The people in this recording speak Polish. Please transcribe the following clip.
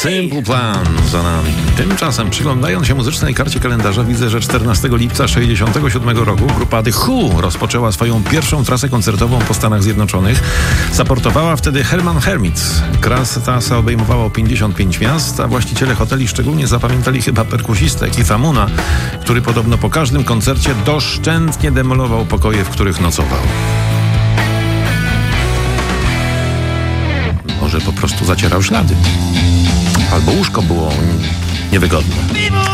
Simple Plan za nami. Tymczasem, przyglądając się muzycznej karcie kalendarza, widzę, że 14 lipca 1967 roku grupa The Who rozpoczęła swoją pierwszą trasę koncertową po Stanach Zjednoczonych. Zaportowała wtedy Herman Hermits. Trasa obejmowała 55 miast, a właściciele hoteli szczególnie zapamiętali chyba perkusistę Keitha Moona, który podobno po każdym koncercie doszczętnie demolował pokoje, w których nocował. Może po prostu zacierał ślady. Albo łóżko było niewygodne.